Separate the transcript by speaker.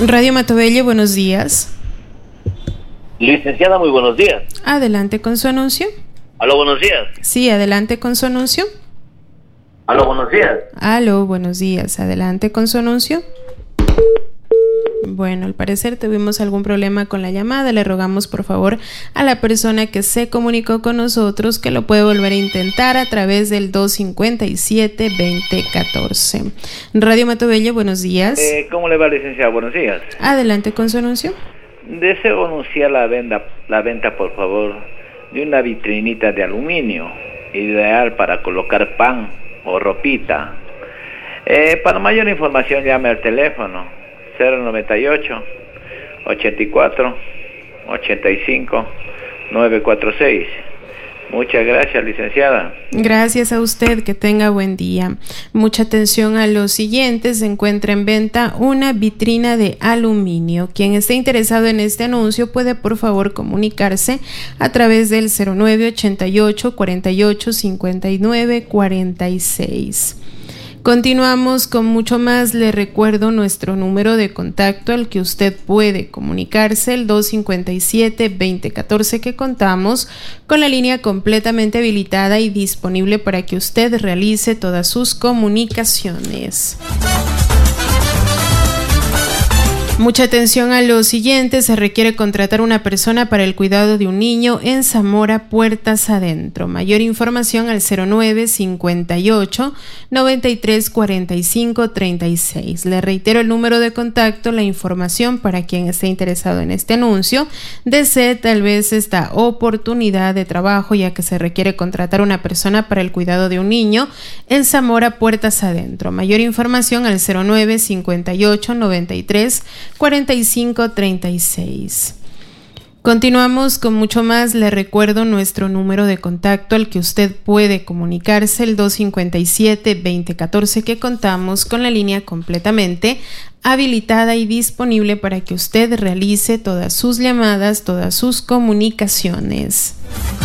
Speaker 1: Radio Matobello, buenos días.
Speaker 2: Licenciada, muy buenos días.
Speaker 1: Adelante con su anuncio.
Speaker 2: Aló, buenos días.
Speaker 1: Sí, adelante con su anuncio.
Speaker 2: Aló, buenos días.
Speaker 1: Aló, buenos días. Adelante con su anuncio. Bueno, al parecer tuvimos algún problema con la llamada. Le rogamos por favor a la persona que se comunicó con nosotros que lo puede volver a intentar a través del 257-2014. Radio Matobello, buenos días.
Speaker 2: ¿Cómo le va, licenciada? Buenos días.
Speaker 1: Adelante con su anuncio.
Speaker 2: Deseo anunciar la venta, por favor, de una vitrinita de aluminio, ideal para colocar pan o ropita. Para mayor información llame al teléfono 098 84 85 946. Muchas gracias, licenciada.
Speaker 1: Gracias a usted, que tenga buen día. Mucha atención a lo siguiente: se encuentra en venta una vitrina de aluminio. Quien esté interesado en este anuncio puede por favor comunicarse a través del 0988 48 59 46. Continuamos con mucho más. Le recuerdo nuestro número de contacto al que usted puede comunicarse, el 257-2014, que contamos con la línea completamente habilitada y disponible para que usted realice todas sus comunicaciones. Mucha atención a lo siguiente: se requiere contratar una persona para el cuidado de un niño en Zamora, Puertas Adentro. Mayor información al 0958 93 45 36. Le reitero el número de contacto, la información para quien esté interesado en este anuncio, desee tal vez esta oportunidad de trabajo, ya que se requiere contratar una persona para el cuidado de un niño en Zamora, Puertas Adentro. Mayor información al 0958 93 45 36. Continuamos con mucho más. Le recuerdo nuestro número de contacto al que usted puede comunicarse, el 257-2014, que contamos con la línea completamente habilitada y disponible para que usted realice todas sus llamadas, todas sus comunicaciones.